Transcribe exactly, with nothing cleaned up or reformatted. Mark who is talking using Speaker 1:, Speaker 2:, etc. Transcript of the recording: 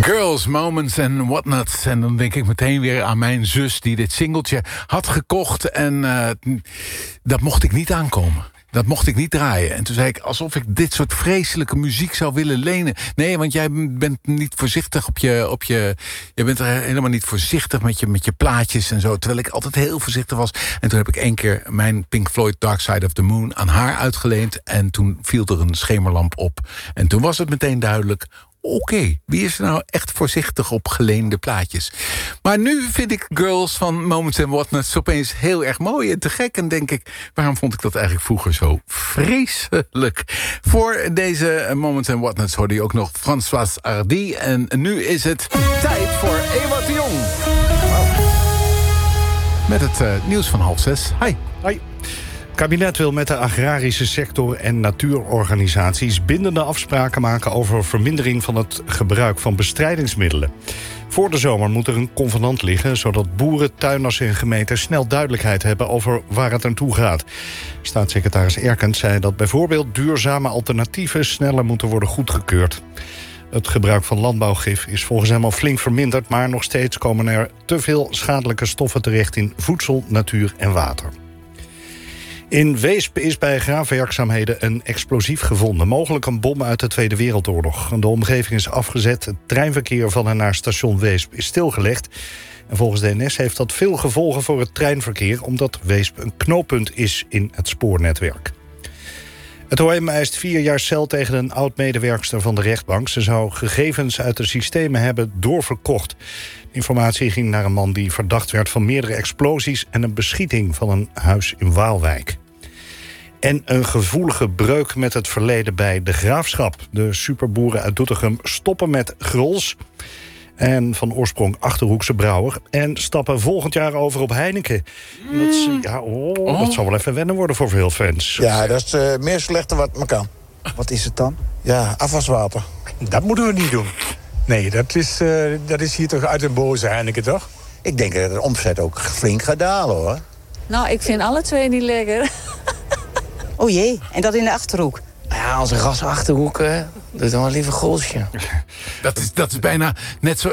Speaker 1: Girls, Moments and Whatnots. En dan denk ik meteen weer aan mijn zus die dit singeltje had gekocht. En uh, dat mocht ik niet aankomen. Dat mocht ik niet draaien. En toen zei ik, alsof ik dit soort vreselijke muziek zou willen lenen. Nee, want jij bent niet voorzichtig op je... Op je jij bent er helemaal niet voorzichtig met je, met je plaatjes en zo. Terwijl ik altijd heel voorzichtig was. En toen heb ik één keer mijn Pink Floyd Dark Side of the Moon aan haar uitgeleend. En toen viel er een schemerlamp op. En toen was het meteen duidelijk... Oké, okay, wie is er nou echt voorzichtig op geleende plaatjes? Maar nu vind ik Girls van Moments and Whatnots opeens heel erg mooi en te gek. En denk ik, waarom vond ik dat eigenlijk vroeger zo vreselijk? Voor deze Moments and Whatnots hoorde je ook nog Françoise Hardy. En nu is het tijd voor Ewout de Jong. Met het uh, nieuws van half zes. Hi.
Speaker 2: Hoi. Het kabinet wil met de agrarische sector en natuurorganisaties bindende afspraken maken over vermindering van het gebruik van bestrijdingsmiddelen. Voor de zomer moet er een convenant liggen, zodat boeren, tuinders en gemeenten snel duidelijkheid hebben over waar het naartoe gaat. Staatssecretaris Erkens zei dat bijvoorbeeld duurzame alternatieven sneller moeten worden goedgekeurd. Het gebruik van landbouwgif is volgens hem al flink verminderd, maar nog steeds komen er te veel schadelijke stoffen terecht in voedsel, natuur en water. In Weesp is bij graafwerkzaamheden een explosief gevonden. Mogelijk een bom uit de Tweede Wereldoorlog. De omgeving is afgezet. Het treinverkeer van en naar station Weesp is stilgelegd. En volgens de N S heeft dat veel gevolgen voor het treinverkeer, omdat Weesp een knooppunt is in het spoornetwerk. Het O M eist vier jaar cel tegen een oud-medewerkster van de rechtbank. Ze zou gegevens uit de systemen hebben doorverkocht. Informatie ging naar een man die verdacht werd van meerdere explosies en een beschieting van een huis in Waalwijk. En een gevoelige breuk met het verleden bij de Graafschap. De superboeren uit Doetinchem stoppen met Grols en van oorsprong Achterhoekse brouwer en stappen volgend jaar over op Heineken. Mm. Dat, is, ja, oh, oh. dat zal wel even wennen worden voor veel fans.
Speaker 3: Ja, dat is uh, meer slechter wat me kan.
Speaker 4: Wat is het dan?
Speaker 3: Ja, afwaswater.
Speaker 5: Dat moeten we niet doen. Nee, dat is, uh, dat is hier toch uit een boze Heineken, toch?
Speaker 3: Ik denk dat de omzet ook flink gaat dalen, hoor.
Speaker 6: Nou, ik vind alle twee niet lekker.
Speaker 7: Oh jee, en dat in de Achterhoek?
Speaker 8: Ja, als een ras Achterhoek, uh, doe dan wel liever Golsje.
Speaker 1: Dat is, dat is bijna net zo